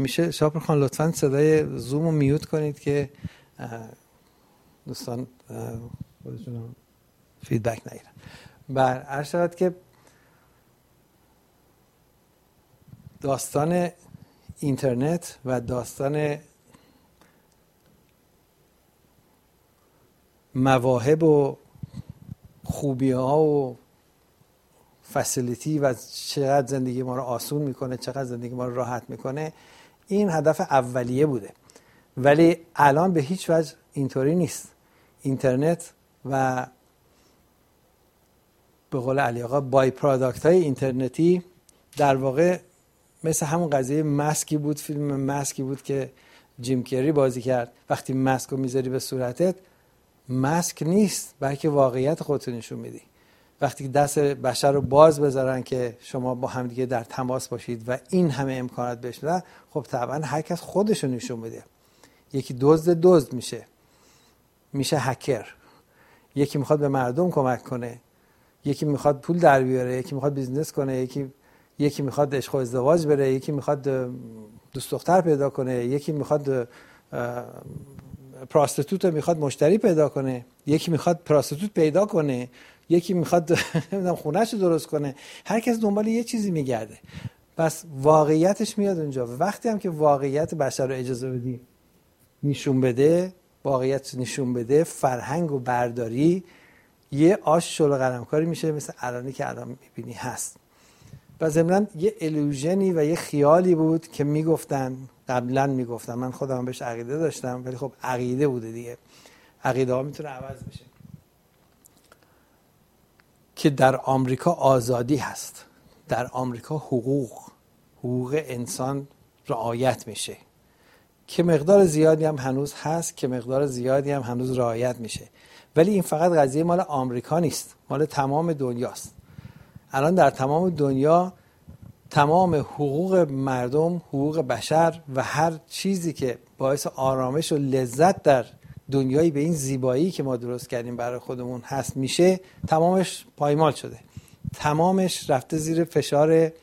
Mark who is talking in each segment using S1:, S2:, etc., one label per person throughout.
S1: میشه شاپر خان لطفاً صدای زوم رو میوت کنید که دوستان خودشون فیدبک نگیرن. عرض شود که داستان اینترنت و داستان مواهب و خوبی ها و فسیلیتی و چقدر زندگی ما رو آسون میکنه، چقدر زندگی ما رو راحت میکنه، این هدف اولیه بوده. ولی الان به هیچ وجه اینطوری نیست. اینترنت و به قول علی آقا بای پروداکت های اینترنتی در واقع مثل همون قضیه مسکی بود، فیلم مسکی بود که جیم کری بازی کرد. وقتی مسک رو میذاری به صورتت، مسک نیست بلکه واقعیت خودت نشون میدی. وقتی دست بشر رو باز بذارن که شما با همدیگه در تماس باشید و این همه امکانات بهش بدن، خب طبعا هر کس خودش رو نشون میده. یکی دزد میشه هکر، یکی میخواد به مردم کمک کنه، یکی میخواد پول در بیاره، یکی میخواد بیزنس کنه، یکی میخواد عشق و ازدواج بره، یکی میخواد دوست دختر پیدا کنه، یکی میخواد پراستیتوت میخواد مشتری پیدا کنه، یکی میخواد پراستیتوت پیدا کنه، یکی میخواد خونه‌شو درست کنه. هر کس دنبال یه چیزی میگرده. پس واقعیتش میاد اونجا. وقتی هم که واقعیت بشر رو اجازه بدی نشون بده، واقعیت نشون بده، فرهنگ و برداری یه آش شل قلمکاری میشه مثل الانی که الان میبینی هست. و ضمناً یه الوژنی و یه خیالی بود که قبلا میگفتن، من خودم بهش عقیده داشتم ولی خب عقیده بوده دیگه، عقیده ها میتونه عوض بشه، که در آمریکا آزادی هست، در آمریکا حقوق انسان رعایت میشه، که مقدار زیادی هم هنوز هست، که مقدار زیادی هم هنوز رعایت میشه. ولی این فقط قضیه مال آمریکا نیست، مال تمام دنیاست. الان در تمام دنیا تمام حقوق مردم، حقوق بشر و هر چیزی که باعث آرامش و لذت در دنیایی به این زیبایی که ما درست کردیم برای خودمون هست میشه، تمامش پایمال شده، تمامش رفته زیر فشار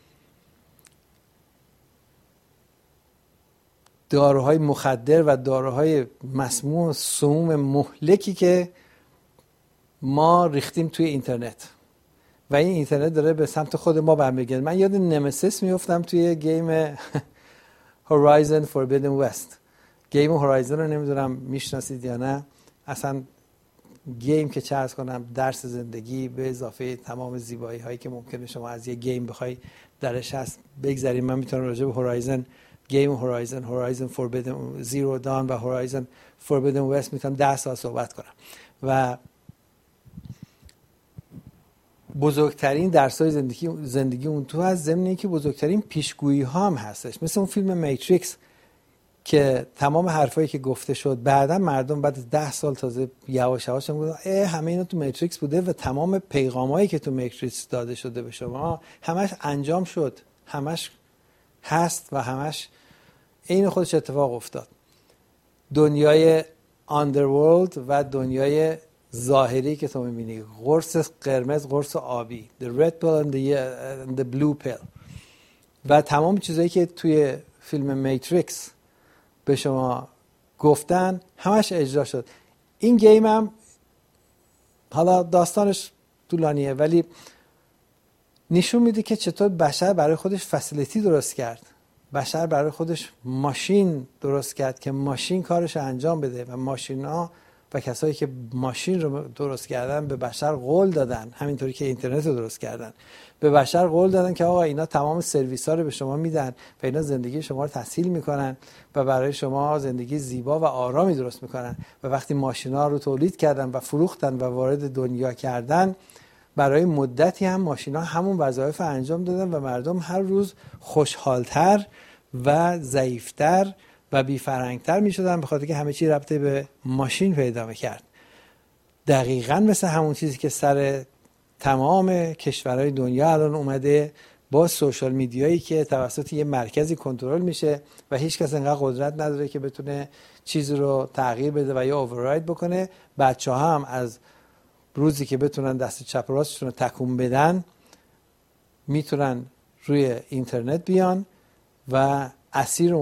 S1: داروهای مخدر و داروهای مسموم و سموم مهلکی که ما ریختیم توی اینترنت و این اینترنت داره به سمت خود ما برمیگرده. من یاد نمسیس میافتم توی گیم هورایزن فوربیدن وست. گیم هورایزن رو نمیدونم میشناسید یا نه. اصلا گیم که چه عرض کنم، درس زندگی به اضافه تمام زیبایی هایی که ممکنه شما از یه گیم بخوای درش هست بگذاریم. من میتونم راجع به هورایزن، گیم هورایزن فوربیدن زیرو دان و هورایزن فوربیدن وست میتونم 10 ساعت صحبت کنم. و بزرگترین درسای زندگی اون تو از ضمن که بزرگترین پیشگویی ها هم هستش، مثل اون فیلم میتریکس که تمام حرفایی که گفته شد بعدا مردم بعد از 10 سال تازه یواش یواش میگن همه اینا تو میتریکس بوده و تمام پیغامایی که تو میتریکس داده شده به شما همش انجام شد، همش هست و همش عین خودش اتفاق افتاد. دنیای آندرورلد و دنیای ظاهری که تو میبینی، قرص قرمز، قرص آبی، the red pill and the blue pill و تمام چیزایی که توی فیلم میتریکس به شما گفتن همش اجرا شد. این گیم هم حالا داستانش طولانیه ولی نشون میده که چطور بشر برای خودش فسیلیتی درست کرد، بشر برای خودش ماشین درست کرد که ماشین کارش انجام بده و ماشینا و کسایی که ماشین رو درست کردن به بشر قول دادن، همینطوری که اینترنت رو درست کردن به بشر قول دادن که آقا اینا تمام سرویس ها رو به شما میدن و اینا زندگی شما رو تسهیل میکنن و برای شما زندگی زیبا و آرامی درست میکنن. و وقتی ماشینا رو تولید کردن و فروختن و وارد دنیا کردن، برای مدتی هم ماشینا همون وظایف انجام دادن و مردم هر روز خوشحالتر و ضعیفتر و بی‌فرهنگ‌تر می‌شدن به خاطر که همه چی ربطی به ماشین پیدا می‌کرد. دقیقاً مثل همون چیزی که سر تمام کشورهای دنیا الان اومده با سوشال میدیایی که توسط یه مرکزی کنترل میشه و هیچ کس انقدر قدرت نداره که بتونه چیزی رو تغییر بده و یا اوورراید بکنه. بچه‌ها هم از روزی که بتونن دست چپ و راستشون رو تکون بدن میتونن روی اینترنت بیان و اسیر